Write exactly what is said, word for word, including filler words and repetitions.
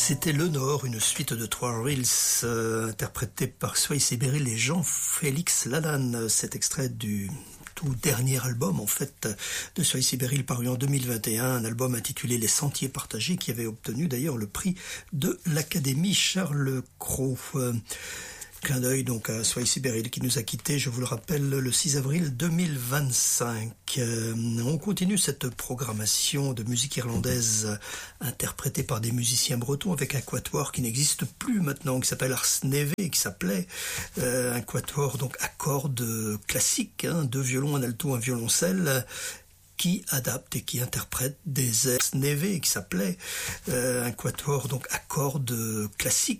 C'était Le Nord, une suite de trois reels euh, interprétée par Swayze Beryl et Jean-Félix Lalanne. Cet extrait du tout dernier album en fait de Swayze Beryl paru en deux mille vingt et un, un album intitulé Les Sentiers Partagés qui avait obtenu d'ailleurs le prix de l'Académie Charles Cros. Euh, Clin d'œil donc à Swayze Beryl qui nous a quittés, je vous le rappelle, le six avril deux mille vingt-cinq. Euh, on continue cette programmation de musique irlandaise interprétée par des musiciens bretons avec un quatuor qui n'existe plus maintenant, qui s'appelle Ars Neve, qui s'appelait euh, un quatuor donc à cordes classiques, hein, deux violons, un alto, un violoncelle, qui adapte et qui interprète des airs Neve, qui s'appelait euh, un quatuor donc à cordes classiques,